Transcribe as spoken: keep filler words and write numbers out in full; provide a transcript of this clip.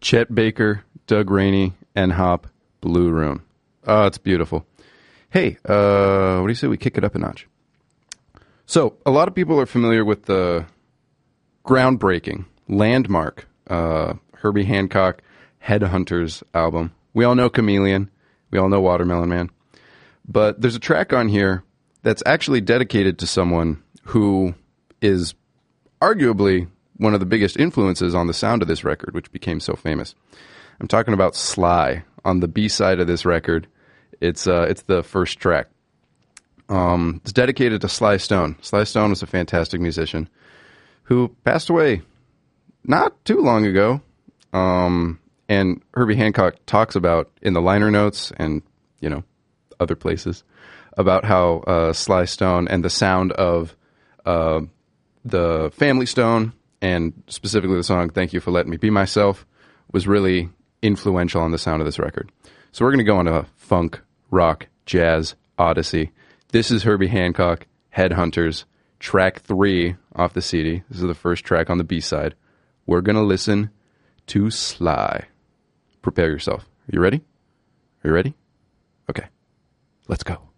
Chet Baker, Doug Rainey, and Hop, Blue Room. Oh, it's beautiful. Hey, uh, what do you say we kick it up a notch? So, a lot of people are familiar with the groundbreaking, landmark uh, Herbie Hancock Headhunters album. We all know Chameleon. We all know Watermelon Man. But there's a track on here that's actually dedicated to someone who is arguably one of the biggest influences on the sound of this record, which became so famous. I'm talking about Sly on the B-side of this record. It's uh, it's the first track. Um, it's dedicated to Sly Stone. Sly Stone was a fantastic musician who passed away not too long ago. Um, and Herbie Hancock talks about in the liner notes and, you know, other places about how uh, Sly Stone and the sound of uh, the Family Stone and specifically the song Thank You for Letting Me Be Myself was really influential on the sound of this record. So we're going to go on a funk, rock, jazz odyssey. This is Herbie Hancock, Headhunters, track three off the C D. This is the first track on the B-side. We're going to listen to Sly. Prepare yourself. Are you ready? Are you ready? Okay. Let's go.